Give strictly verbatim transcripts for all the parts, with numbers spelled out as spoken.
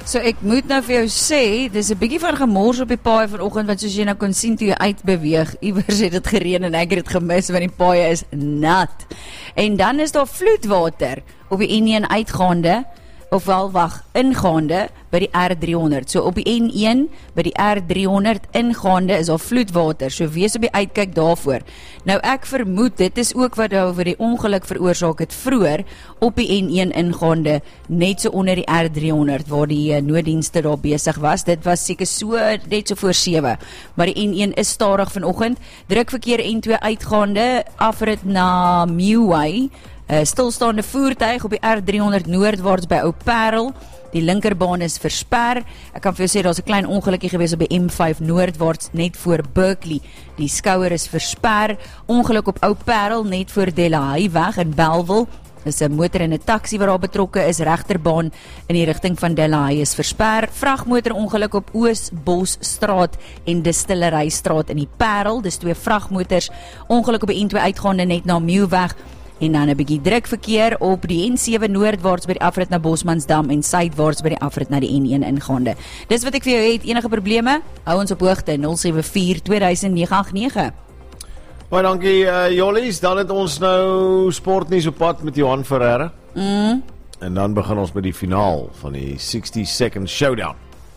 So ek moet nou vir jou sê, dis 'n bietjie van gemors op die paai vanoggend, want soos jy nou kon sien toe jy uitbeweeg, iewers het dit gereën en ek het dit gemis, want die paai is nat. En dan is daar vloedwater op die N een uitgaande, ofwel wag, ingaande by die R drie honderd. So op die N een by die R drie honderd ingaande is daar vloedwater. So wees op die uitkyk daarvoor. Nou ek vermoed dit is ook wat oor die ongeluk veroorsaak het vroeër op die N een ingaande, net so onder die R drie honderd waar die uh, nooddienste daar besig was. Dit was seker so net so voor sewe. Maar die N een is stadig vanoggend. Drukverkeer N twee uitgaande afrit na Meeuway. Uh, stilstaande voertuig op die R drie honderd noordwaarts by Ou Parel. Die linkerbaan is versper. Ek kan vir jou sê, daar is 'n klein ongelukkie gewees op die M vyf noordwaarts, net voor Berkeley. Die skouer is versper. Ongeluk op Ou Parel, net voor Delahai weg in Bellville. Dis 'n motor en 'n taxi wat daar betrokke is. Regterbaan in die rigting van Delahai is versper. Vragmotor ongeluk op Oosbosstraat en Distillerystraat in die Parel. Dis twee vragmotors. Ongeluk op die N twee uitgaande net na Meeuwweg. En dan 'n bietjie drukverkeer op die N sewe noordwaarts by die afrit na Bosmansdam en suidwaarts by die afrit na die N een ingaande. Dis wat ek vir jou het. Enige probleme? Hou ons op hoogte nul sewe vier twee nege agt nege. Baie dankie uh, Jollies, dan het ons nou sportnuus op pad met Johan Ferreira. Mm. En dan begin ons met die finaal van die sixty second showdown.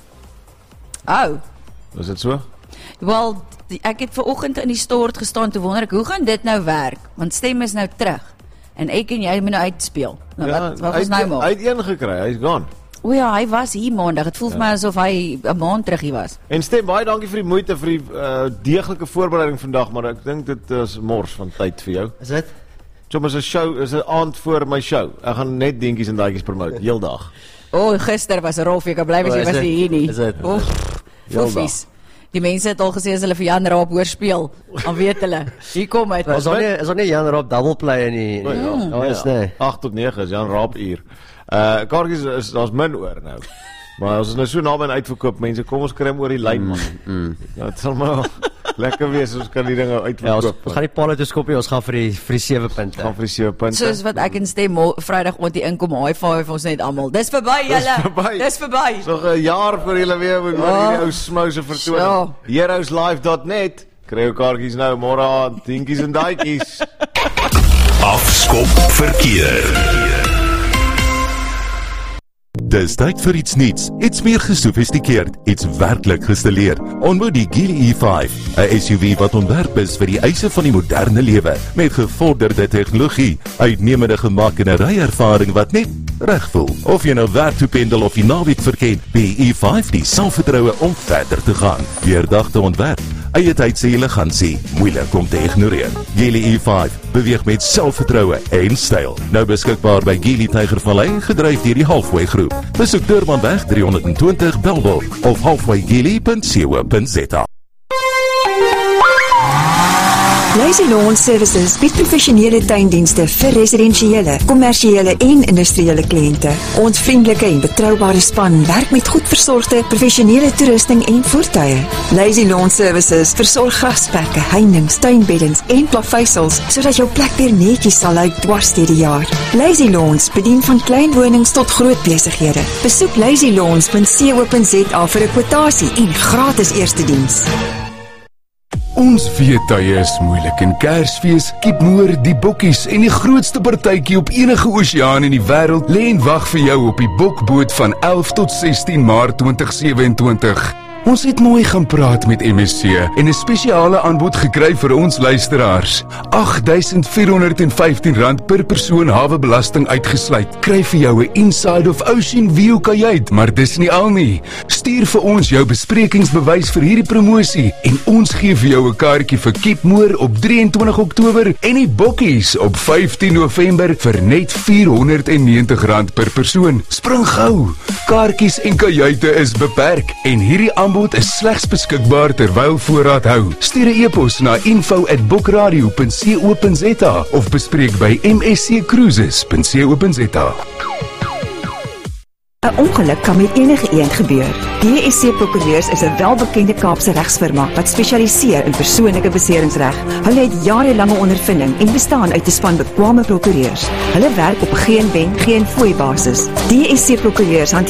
Oh. Is dit so? Wel, ek het vanoggend in die stort gestaan te wonder ek, hoe gaan dit nou werk? Want Stem is nou terug. En ek en jy moet nou uitspeel. Nou, ja, wat wat ons nou maak? Hy het een gekry, hy is gone. O ja, hy was hier maandag. Het voel vir ja. my asof hy 'n maand terug hier was. En Stem, baie dankie vir die moeite vir die uh, deeglike voorbereiding vandag, maar ek dink dit is mors van tyd vir jou. Is dit? Chom, is 'n show, is 'n aand voor my show. Ek gaan net dingetjies en daadjies promote, heeldag. O, oh, gister was rof, ek kan bly as jy was hier nie. Is dit? Oef, foffies. Die mense het al gesê as hulle vir Jan Raap hoor speel, dan weet hulle, hier kom het. Is daar nie, is daar nie Jan Raap double play in die... Oh, ja, oh, is nee. agt tot nege is Jan Raap uur. Uh, kaartjies, is, daar's min oor nou. Maar ons is nou so naby aan uitverkoop, mense, kom ons kry hom oor die lyn, man. Mm, mm. Ja, het sal maar lekker wees, ons kan die dinge uitverkoop. Ja, ons, ons gaan die paal uitskoppie, ons gaan vir die, vir die sewe punte. Gaan vir die sewe punte. Soos wat ek in Stem Vrydag oond die inkom, high five ons net almal. Dis verby julle. Dis verby. Dis verby. So 'n jaar vir julle weer met oh. hierdie ou smouse vertoning. So. heroes live dot net. Kry jou kaartjies nou môre aan, dingetjies en daadjies. Afskop verkeer. Dis tyd vir iets nuuts, iets meer gesofistikeerd, iets werklik gestileerd. Ontmoet die Geely E vyf, 'n S U V wat ontwerp is vir die eise van die moderne lewe, met gevorderde tegnologie, uitnemende gemak en 'n ryervaring wat net reg voel. Of jy nou werk toe pendel of die naweek verken, die E vyf die selfvertroue om verder te gaan. Deurdagte ontwerp, eie tydse elegansie, moeilik om te ignoreer. Geely E vyf beweeg met selfvertroue en styl. Nou beskikbaar by Geely Tygervallei, gedryf deur die Halfway Groep. Besoek Durbanweg drie honderd twintig Bellville of halfway geely punt co punt za. Lazy Lawn Services bied professionele tuindienste vir residensiële, kommersiële en industriële kliënte. Ons vriendelike en betroubare span werk met goed versorgde, professionele toerusting en voertuie. Lazy Lawn Services versorg grasperke, heininge, tuinbeddens en plaveisels, sodat jou plek weer netjies sal lyk dwars deur die jaar. Lazy Lawns bedien van klein wonings tot groot besighede. Besoek lazy lawns punt co punt za vir 'n kwotasie en gratis eerste diens. Ons feetuie is moeilik en Kersfees, Kiepmoor, die bokkies en die grootste partytjie op enige oseaan in die wêreld lê en wag vir jou op die bokboot van elf tot sestien Maart twintig sewe-en-twintig. Ons het mooi gaan praat met M S C en 'n spesiale aanbod gekry vir ons luisteraars. agt duisend vier honderd vyftien rand per persoon hawebelasting uitgesluit. Kry vir jou 'n Inside of Ocean View kajuit, maar dis nie al nie. Stuur vir ons jou besprekingsbewys vir hierdie promosie en ons gee vir jou 'n kaartjie vir Kiepmoor op drie en twintig Oktober en die Bokkies op vyftien November vir net vier honderd negentig rand per persoon. Spring gou. Kaartjies en kajuite is beperk en hierdie aanbod is slegs beskikbaar terwyl voorraad hou. Stuur 'n e-pos na info at bokradio punt co punt za of bespreek by m s c cruises punt co punt za. 'n Ongeluk kan met enige iemand gebeur. D S C Prokureurs is 'n welbekende Kaapse regsfirma wat spesialiseer in persoonlike beseringsreg. Hulle het jarelange ondervinding en bestaan uit 'n span bekwame prokureurs. Hulle werk op geen wen, geen fooi basis. D S C Prokureurs